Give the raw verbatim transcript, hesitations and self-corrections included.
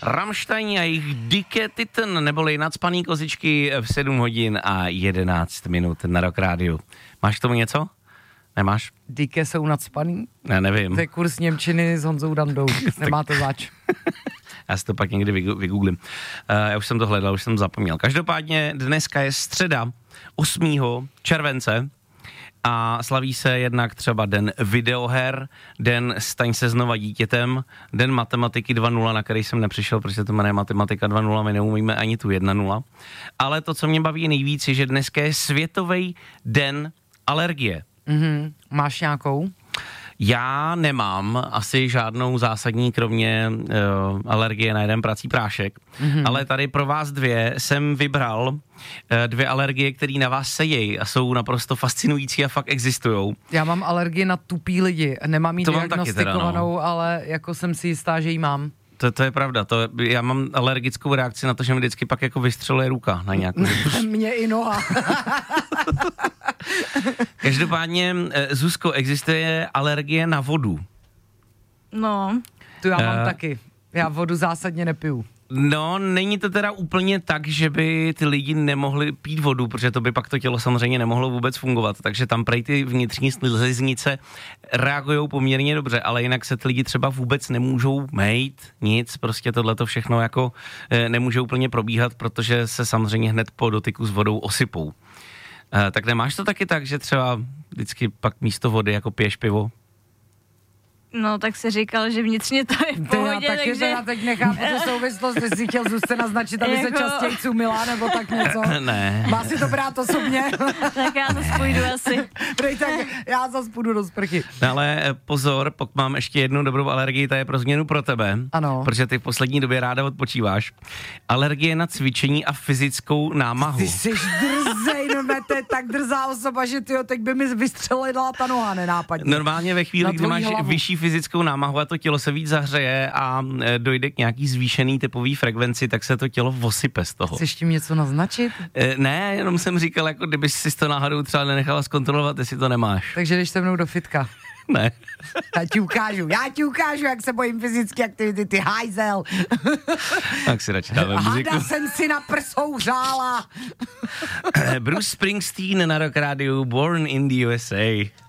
Rammstein a jejich Dicke Titten, neboli Nacpaný kozičky v sedm hodin a jedenáct minut na Rock Rádiu. Máš k tomu něco? Nemáš? Dicke jsou nacpaný? Ne, nevím. To je kurz němčiny s Honzou Dandou. Nemáte zač. Já si to pak někdy vygooglím. Uh, já už jsem to hledal, už jsem zapomněl. Každopádně dneska je středa osmého července a slaví se jednak třeba den videoher, den staň se znova dítětem, den matematiky dva nula, na který jsem nepřišel, protože to jmenuje matematika dva nula, my neumíme ani tu jedna nula. Ale to, co mě baví nejvíc, je, že dneska je světový den alergie. Mm-hmm. Máš nějakou? Já nemám asi žádnou zásadní, kromě uh, alergie na jeden prací prášek, mm-hmm. ale tady pro vás dvě jsem vybral uh, dvě alergie, které na vás sedějí a jsou naprosto fascinující a fakt existujou. Já mám alergii na tupý lidi, nemám ji diagnostikovanou, teda, no. Ale jako jsem si jistá, že ji mám. To, to je pravda, to, já mám alergickou reakci na to, že mi vždycky pak jako vystřeluje ruka na nějakou. Mně i noha. Každopádně, Zuzko, existuje alergie na vodu? No. Tu já mám uh, taky. Já vodu zásadně nepiju. No, není to teda úplně tak, že by ty lidi nemohli pít vodu, protože to by pak to tělo samozřejmě nemohlo vůbec fungovat, takže tam prej ty vnitřní sliznice reagujou poměrně dobře, ale jinak se ty lidi třeba vůbec nemůžou mejt, nic, prostě tohleto všechno jako e, nemůže úplně probíhat, protože se samozřejmě hned po dotyku s vodou osypou. E, tak nemáš to taky tak, že třeba vždycky pak místo vody jako piješ pivo? No, tak se říkal, že vnitřně to je v pohodě, já taky takže... Já teď nechápu tu souvislost, jestli si chtěl Zuzce naznačit, aby jako... se častěji cumila, nebo tak něco. Ne. Má si to brát osobně? Tak já zase půjdu asi. Prej, tak já zase půjdu do sprchy. No, ale pozor, pokud mám ještě jednu dobrou alergii, ta je pro změnu pro tebe. Ano. Protože ty v poslední době ráda odpočíváš. Alergie na cvičení a fyzickou námahu. Ty jsi drzej, no to je tak drzá osoba, že tyjo, teď by mi vystřelila ta noha nenápadně. Normálně ve chvíli, kdy máš hlavu. Vyšší fyzickou námahu a to tělo se víc zahřeje a dojde k nějaký zvýšený typový frekvenci, tak se to tělo osype z toho. Chceš tím něco naznačit? E, ne, jenom jsem říkal, jako kdyby si to náhodou třeba nenechala zkontrolovat, jestli to nemáš. Takže jdeš se mnou do fitka. Ne. Já ti ukážu, já ti ukážu, jak se bojím fyzické aktivity, ty hajzel. Tak si radši dáme muziku. Hada jsem si na prsou hřála. Bruce Springsteen na Rock Rádiu, Born in the U S A.